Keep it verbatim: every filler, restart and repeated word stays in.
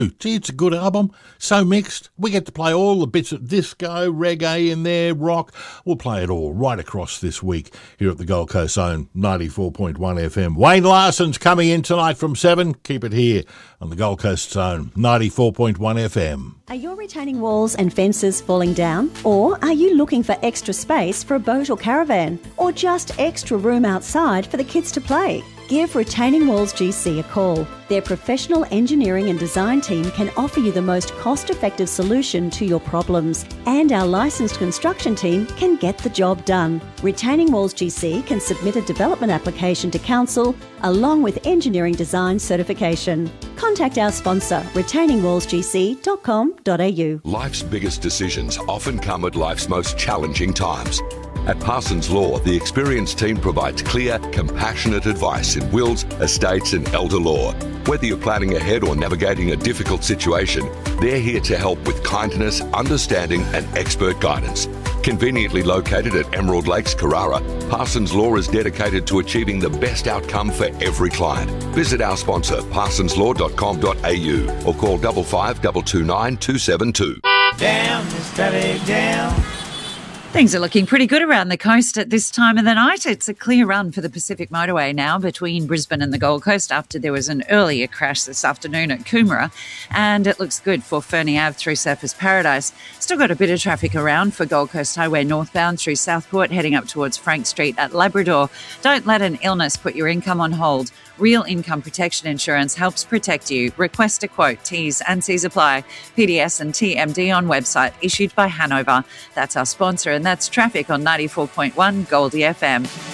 Gee, it's a good album. So mixed. We get to play all the bits of disco, reggae in there, rock. We'll play it all right across this week here at the Gold Coast Zone, ninety-four point one F M. Wayne Larson's coming in tonight from seven. Keep it here on the Gold Coast Zone, ninety-four point one F M. Are your retaining walls and fences falling down? Or are you looking for extra space for a boat or caravan? Or just extra room outside for the kids to play? Give Retaining Walls G C a call. Their professional engineering and design team can offer you the most cost-effective solution to your problems. And our licensed construction team can get the job done. Retaining Walls G C can submit a development application to Council along with engineering design certification. Contact our sponsor, retaining walls g c dot com dot a u. Life's biggest decisions often come at life's most challenging times. At Parsons Law, the experienced team provides clear, compassionate advice in wills, estates and elder law. Whether you're planning ahead or navigating a difficult situation, they're here to help with kindness, understanding and expert guidance. Conveniently located at Emerald Lakes, Carrara, Parsons Law is dedicated to achieving the best outcome for every client. Visit our sponsor, parsons law dot com dot a u or call five five two two nine two seven two. Down, steady down. Things are looking pretty good around the coast at this time of the night. It's a clear run for the Pacific Motorway now between Brisbane and the Gold Coast after there was an earlier crash this afternoon at Coomera. And it looks good for Fernie Ave through Surfers Paradise. Still got a bit of traffic around for Gold Coast Highway northbound through Southport, heading up towards Frank Street at Labrador. Don't let an illness put your income on hold. Real Income Protection Insurance helps protect you. Request a quote. T's and C's apply. P D S and T M D on website issued by Hanover. That's our sponsor, and that's traffic on ninety-four point one Goldie F M.